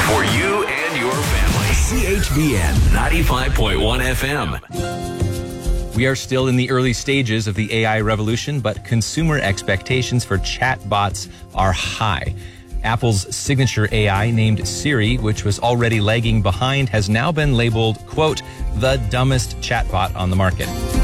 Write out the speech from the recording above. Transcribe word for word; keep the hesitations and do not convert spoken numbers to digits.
For you and your family. C H B N ninety-five point one F M. We are still in the early stages of the A I revolution, but consumer expectations for chatbots are high. Apple's signature A I named Siri, which was already lagging behind, has now been labeled, quote, the dumbest chatbot on the market.